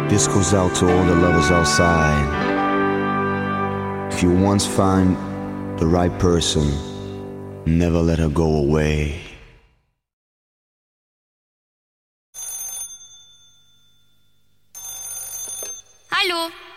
This goes out to all the lovers outside. If you once find the right person, never let her go away. Hallo,